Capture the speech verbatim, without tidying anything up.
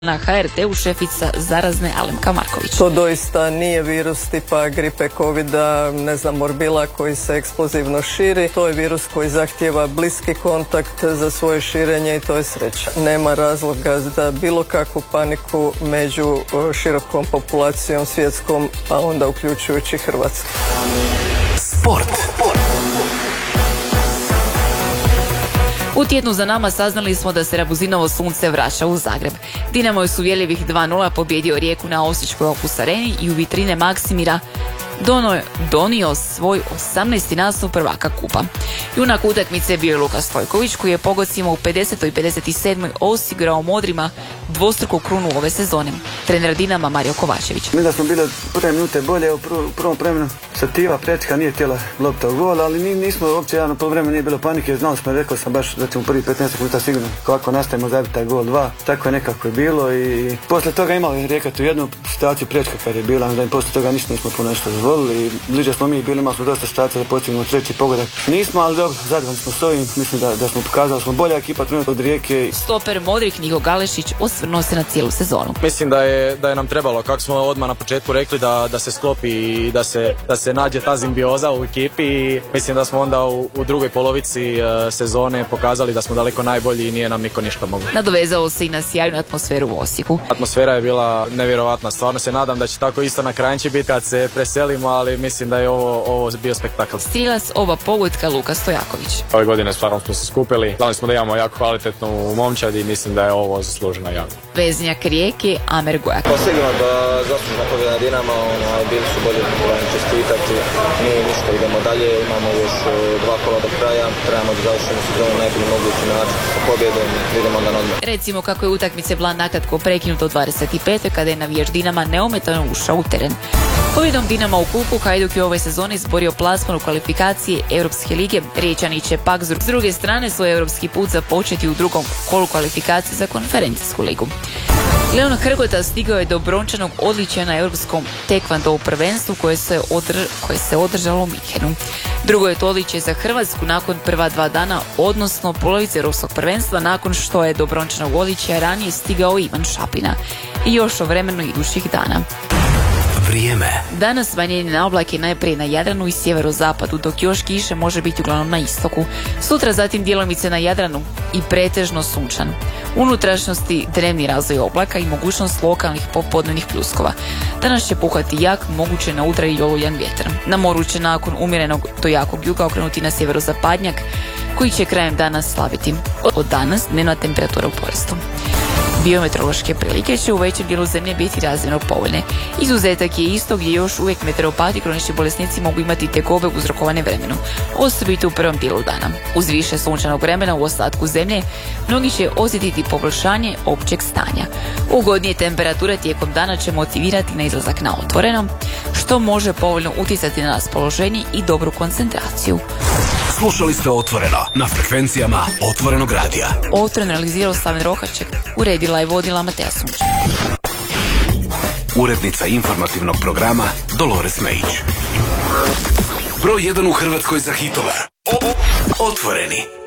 Na ha er te u šefica zarazne Alemka Marković. To doista nije virus tipa gripe, covida, ne znam, morbila koji se eksplozivno širi. To je virus koji zahtijeva bliski kontakt za svoje širenje i to je sreća. Nema razloga za bilo kakvu paniku među širokom populacijom svjetskom, pa onda uključujući Hrvatsku. Sport. U tjednu za nama saznali smo da se Rabuzinovo sunce vraća u Zagreb. Dinamo je s uvjerljivih dva nula pobjedio Rijeku na Osječkoj Opus areni i u vitrine Maksimira dono, donio svoj osamnaesti nastup prvaka kupa. Junak utakmice bio je Luka Stojković koji je pogodcima u pedesetoj i pedeset sedmoj osigurao Modrima dvostruku krunu ove sezone. Trener Dinama Mario Kovačević. Mi da smo bili prve minute bolje, u prvom vremenu Sativa Prečka nije htjela lopta u gol, ali nismo uopće javno po vremenu, nije bilo panike, znali smo, rekao sam baš da ćemo prvi petnaest minuta sigurno kako nastavimo zabiti taj gol dva, tako je nekako je bilo i poslije toga imali Rijeka tu jednu situaciju Prečka kad je bila, da im poslije toga ništa nismo puno nešto dozvolili i bliže smo mi bili, imali smo dosta situacija da postignemo treći pogodak. Nismo, ali dobro, zadovoljni smo s ovim, mislim da, da smo pokazali, da smo bolja ekipa trenutno od Rijeke. Stoper Modrik Niko Galešić osvrnuo se na cijelu sezonu. Mislim da je, da je nam trebalo, kako smo odmah na početku rekli, da, da se sklopi i da se, da se nađe ta simbioza u ekipi i mislim da smo onda u, u drugoj polovici uh, sezone pokazali da smo daleko najbolji i nije nam niko ništa mogao. Nadovezao se i na sjajnu atmosferu u Osijeku. Atmosfera je bila nevjerovatna, stvarno se nadam da će tako isto na Kranjči biti kad se preselimo, ali mislim da je ovo, ovo bio spektakl. Strilac oba pogotka Luka Stojaković. Ove godine stvarno smo se skupili, znali smo da imamo jako kvalitetnu momčad i mislim da je ovo zasluženo jako. Veznjak Rijeke Amer Gojak. Pa sigurno da zaslužna pobjeda Dinama, ono, bili su bolji, trebamo čestitati, nije ništa, idemo dalje, imamo još dva kola do kraja, trebamo da završimo sezonu najbolji mogući način sa pobjedom, idemo onda na odmah. Recimo kako je utakmice plan nakratko prekinuto u dvadeset petoj kada je navijač Dinama neometano ušao u teren. Pobjedom Dinama u kupu Hajduk je ove sezone izborio plasman u kvalifikacije Europske lige. Riječani će pak s druge strane svoj europski put započeti u drugom kolu kvalifikacije za konferencijsku ligu. Leon Hrgota stigao je do brončanog odličja na europskom tekvando prvenstvu koje se, odr... koje se održalo u Minhenu. Drugo je to odličje za Hrvatsku nakon prva dva dana, odnosno polovice europskog prvenstva, nakon što je do brončanog odličja ranije stigao Ivan Šapina. I još o vremenu idućih dana. Vrijeme. Danas smanjenje na oblake najprije na Jadranu i sjeverozapadu, dok još kiše može biti uglavnom na istoku. Sutra zatim djelomice na Jadranu i pretežno sunčan. Unutrašnjosti dnevni razvoj oblaka i mogućnost lokalnih popodnevnih pljuskova. Danas će puhati jak, moguće na utra i olujan vjetar. Na moru će nakon umjerenog do jakog juga okrenuti na sjeverozapadnjak, koji će krajem dana slabiti. Od danas dnevna temperatura u porastu. Biometeorološke prilike će u većem dijelu zemlje biti razmjerno povoljne. Izuzetak je isto gdje još uvijek meteoropati i kronični bolesnici mogu imati tegobe uzrokovane vremenom, osobito u prvom dijelu dana. Uz više sunčanog vremena u ostatku zemlje, mnogi će osjetiti poboljšanje općeg stanja. Ugodnije temperature tijekom dana će motivirati na izlazak na otvoreno, što može povoljno utjecati na raspoloženje i dobru koncentraciju. Slušali ste Otvoreno na frekvencijama Otvorenog radija. Otvoreno realizirao Slaven Rohaček, uredila je vodila Mateja Sunč. Urednica informativnog programa Dolores Mejić. Broj jedan u Hrvatskoj za hitove. Otvoreni.